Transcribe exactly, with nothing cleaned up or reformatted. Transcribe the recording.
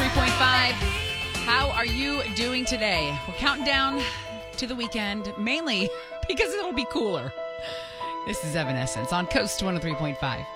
three point five. How are you doing today? We're counting down to the weekend, mainly because it'll be cooler. This is Evanescence on Coast one oh three point five.